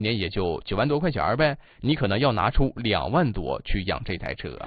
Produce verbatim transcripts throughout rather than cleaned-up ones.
年也就九万多块钱呗，你可能要拿出两万多去养这台车啊。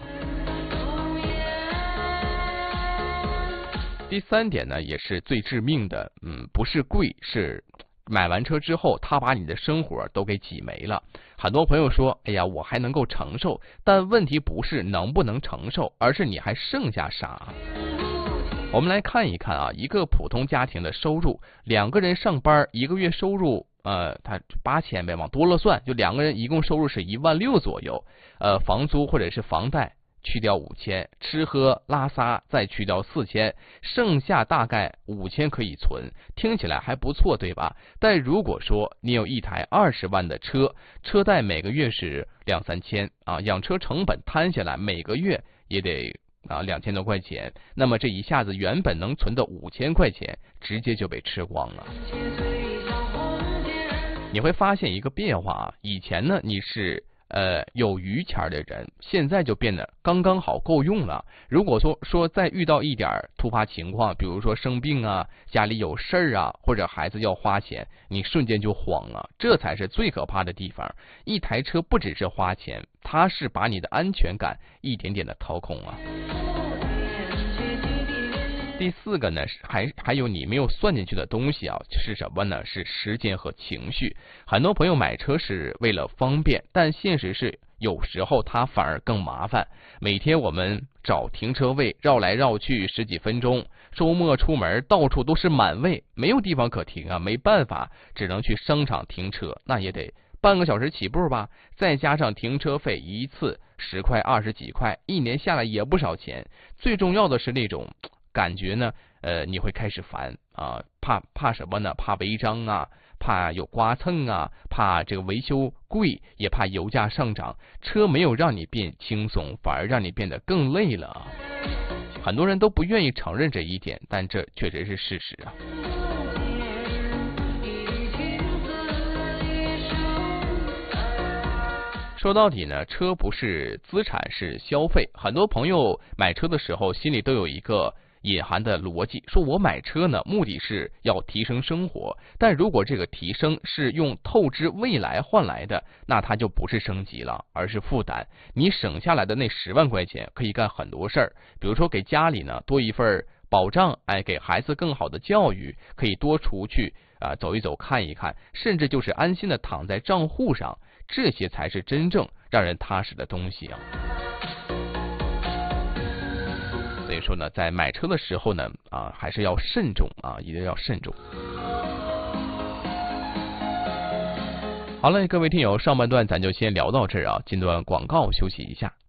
第三点呢，也是最致命的，嗯，不是贵，是买完车之后，他把你的生活都给挤没了。很多朋友说，哎呀，我还能够承受，但问题不是能不能承受，而是你还剩下啥。我们来看一看啊，一个普通家庭的收入，两个人上班，一个月收入呃，他八千呗，往多了算，就两个人一共收入是一万六左右，呃，房租或者是房贷去掉五千，吃喝拉撒再去掉四千，剩下大概五千可以存，听起来还不错，对吧？但如果说你有一台二十万的车，车贷每个月是两三千啊，养车成本摊下来每个月也得啊两千多块钱，那么这一下子原本能存的五千块钱，直接就被吃光了。你会发现一个变化啊，以前呢你是呃有余钱的人，现在就变得刚刚好够用了。如果说说再遇到一点突发情况，比如说生病啊，家里有事儿啊，或者孩子要花钱，你瞬间就慌了，这才是最可怕的地方。一台车不只是花钱，它是把你的安全感一点点的掏空啊。第四个呢，还还有你没有算进去的东西啊，是什么呢？是时间和情绪。很多朋友买车是为了方便，但现实是有时候它反而更麻烦。每天我们找停车位绕来绕去十几分钟，周末出门到处都是满位，没有地方可停啊，没办法，只能去商场停车，那也得半个小时起步吧，再加上停车费一次十块二十几块，一年下来也不少钱。最重要的是那种感觉呢，呃，你会开始烦啊，怕怕什么呢？怕违章啊，怕有刮蹭啊，怕这个维修贵，也怕油价上涨。车没有让你变轻松，反而让你变得更累了啊。很多人都不愿意承认这一点，但这确实是事实啊。说到底呢，车不是资产，是消费。很多朋友买车的时候，心里都有一个隐含的逻辑，说我买车呢，目的是要提升生活，但如果这个提升是用透支未来换来的，那它就不是升级了，而是负担。你省下来的那十万块钱可以干很多事儿，比如说给家里呢多一份保障，哎，给孩子更好的教育，可以多出去啊、呃、走一走看一看，甚至就是安心的躺在账户上，这些才是真正让人踏实的东西啊。所以说呢，在买车的时候呢，啊，还是要慎重啊，一定要慎重。好了，各位听友，上半段咱就先聊到这儿啊，进段广告休息一下。